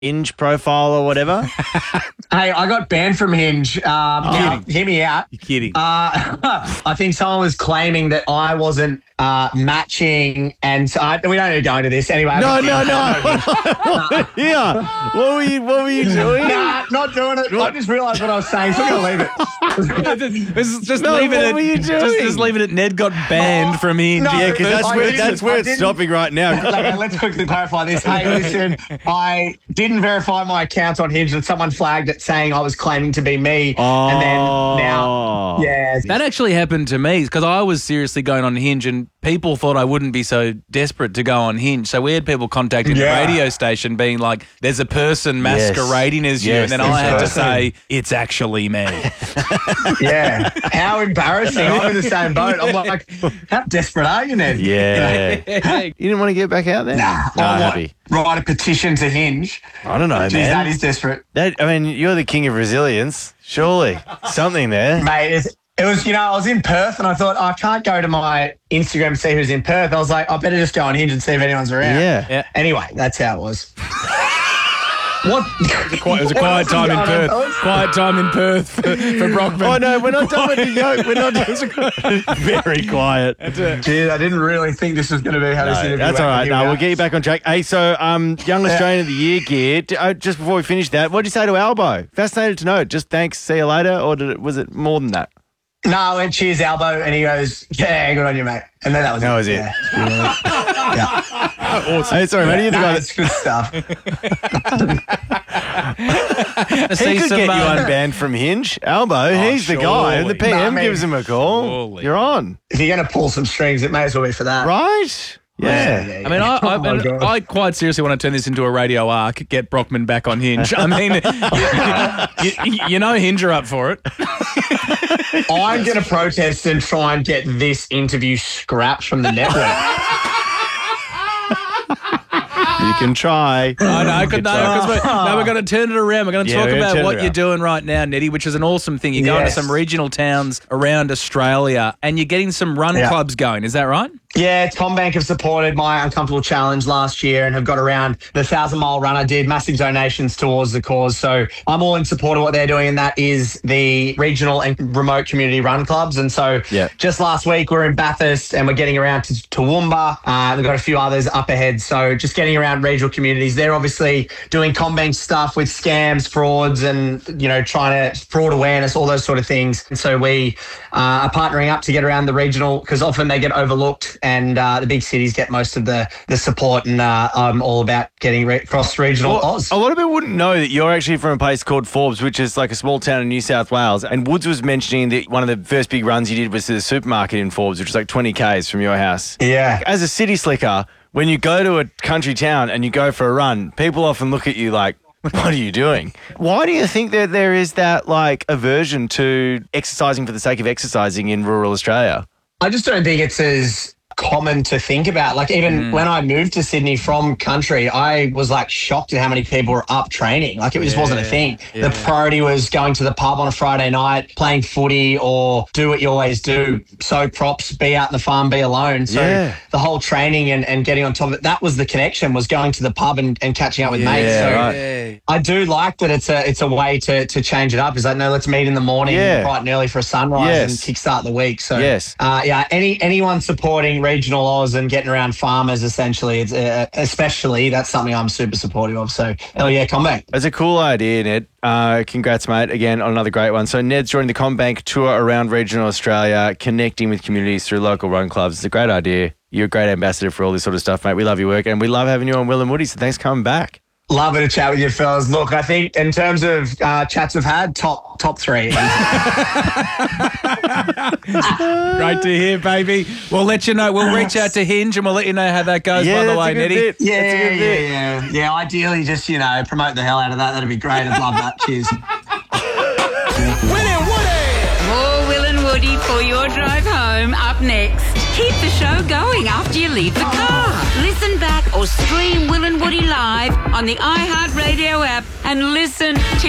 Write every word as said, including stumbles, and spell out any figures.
Hinge profile or whatever? Hey, I got banned from Hinge. Um, Oh. now, hear me out. You're kidding. Uh, I think someone was claiming that I wasn't uh, matching, and so I, we don't need to go into this anyway. No, no, no. Yeah. What were you? What were you doing? Nah, not doing it. I just realised what I was saying, so I'm going to leave it. just just No, leave it what at, were you Just, doing? just leave it at Ned got banned from Hinge. No. Yeah, because that's I where didn't- that's where I it's didn't- stopping right now. Okay, let's quickly clarify this. Hey, listen, I didn't verify my account on Hinge, and someone flagged it saying I was claiming to be me, and then now, yeah. That actually happened to me because I was seriously going on Hinge and people thought I wouldn't be so desperate to go on Hinge. So we had people contacting Yeah. the radio station being like, there's a person masquerading as you. Yes, and then I had to there's a say, it's actually me. Yeah. How embarrassing. I'm in the same boat. I'm like, how desperate are you, Ned? Yeah. You didn't want to get back out there? Nah, No, I want- happy. Write a petition to Hinge. I don't know, Jeez, man. that is desperate. That, I mean, you're the king of resilience. Surely. Something there. Mate, it's, it was, you know, I was in Perth and I thought, I can't go to my Instagram and see who's in Perth. I was like, I better just go on Hinge and see if anyone's around. Yeah. Yeah. Anyway, that's how it was. What? Quite, it was a quiet time in Perth. Quiet time in Perth for, for Brockman. Oh, no, we're not done with the yoke. We're not done. Very quiet. Dude, I didn't really think this was going to be how this No, interview that's went, all but right. here No, we we'll are. get you back on track. Hey, so um, Young Australian of the Year gear. D- uh, just before we finish that, what did you say to Albo? Fascinated to know. Just thanks, see you later, or did it, was it more than that? No, I went, cheers, Elbow, and he goes, yeah, good on you, mate. And then that was That it. was it. Yeah. yeah. Awesome. Hey, sorry, mate. You're the Nah, guy it's good stuff. that See he could some, get you uh, unbanned from Hinge. Albo, he's the guy. And the surely. P M Nah, gives him a call. Surely. You're on. If you're going to pull some strings, it may as well be for that. Right? Yeah. I mean, I, I, Oh, my God. I quite seriously want to turn this into a radio arc, get Brockman back on Hinge. I mean, you, you know Hinge are up for it. I'm going to protest and try and get this interview scrapped from the network. You can try. I know, cause, no, because we're, no, we're going to turn it around. We're going to Yeah, talk we're gonna about turn it what you're around. doing right now, Nettie, which is an awesome thing. You're going Yes. to some regional towns around Australia and you're getting some run Yeah. clubs going. Is that right? Yeah, Combank have supported my Uncomfortable Challenge last year and have got around the thousand mile run I did, massive donations towards the cause. So I'm all in support of what they're doing, and that is the regional and remote community run clubs. And so Yeah. just last week we're in Bathurst and we're getting around to Toowoomba. Uh, we've got a few others up ahead. So just getting around regional communities. They're obviously doing Combank stuff with scams, frauds, and, you know, trying to fraud awareness, all those sort of things. And so we uh, are partnering up to get around the regional, because often they get overlooked and uh, the big cities get most of the, the support. And uh, I'm all about getting re- across regional Well, Oz. a lot of people wouldn't know that you're actually from a place called Forbes, which is like a small town in New South Wales. And Woods was mentioning that one of the first big runs you did was to the supermarket in Forbes, which was like twenty kays from your house. Yeah. As a city slicker, when you go to a country town and you go for a run, people often look at you like, what are you doing? Why do you think that there is that like aversion to exercising for the sake of exercising in rural Australia? I just don't think it's as common to think about. Like, even Mm. when I moved to Sydney from country, I was like shocked at how many people were up training. Like, it just wasn't a thing. yeah. The priority was going to the pub on a Friday night, playing footy, or do what you always do, sow crops, be out in the farm, be alone. So Yeah. the whole training and, and getting on top of it, that was the connection, was going to the pub and, and catching up with mates. So right. I do like that it's a it's a way to to change it up. Is like, no, let's meet in the morning, Yeah. bright and early for a sunrise, Yes. and kickstart the week. So Yes. uh, yeah, any anyone supporting regional Oz and getting around farmers, essentially, it's uh, especially, that's something I'm super supportive of. So hell yeah, come back. It's a cool idea, Ned. Uh, congrats, mate, again on another great one. So Ned's joining the Combank tour around regional Australia, connecting with communities through local run clubs. It's a great idea. You're a great ambassador for all this sort of stuff, mate. We love your work and we love having you on Will and Woody, so thanks for coming back. Love to chat with you, fellas. Look, I think in terms of uh, chats we've had, top top three. Great to hear, baby. We'll let you know. We'll reach out to Hinge and we'll let you know how that goes, by the that's way, a good Nettie. bit. Yeah, That's a yeah, good bit. yeah, yeah. Ideally, just, you know, promote the hell out of that. That'd be great. I'd love that. Cheers. More Will and Woody for your drive home up next. Keep the show going after you leave the car. Listen back or stream Will and Woody live on the iHeartRadio app and listen to